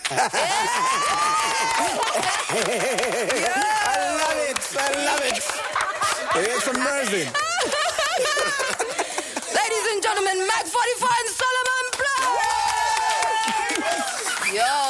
I love it. It's amazing. Ladies and gentlemen, Mac 45.